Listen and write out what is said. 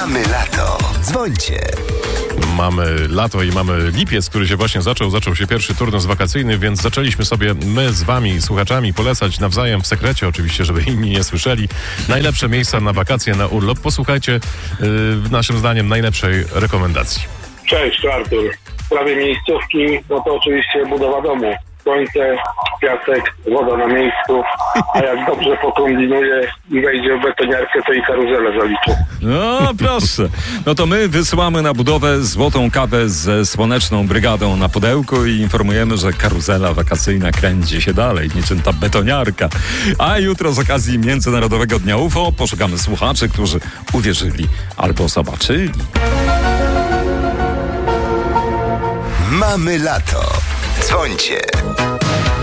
Mamy lato. Dzwońcie. Mamy lato i mamy lipiec, który się właśnie zaczął. Zaczął się pierwszy turnus wakacyjny, więc zaczęliśmy sobie my z wami, słuchaczami, polecać nawzajem w sekrecie oczywiście, żeby inni nie słyszeli. Najlepsze miejsca na wakacje, na urlop. Posłuchajcie naszym zdaniem najlepszej rekomendacji. Cześć, Artur. W sprawie miejscówki, no to oczywiście budowa domu. Słońce, piasek, woda na miejscu, a jak dobrze pokombinuje i wejdzie w betoniarkę, to i karuzelę zaliczy. No proszę. No to my wysyłamy na budowę złotą kawę ze Słoneczną Brygadą na pudełku i informujemy, że karuzela wakacyjna kręci się dalej, niczym ta betoniarka. A jutro z okazji Międzynarodowego Dnia UFO poszukamy słuchaczy, którzy uwierzyli albo zobaczyli. Mamy lato. Dzwońcie.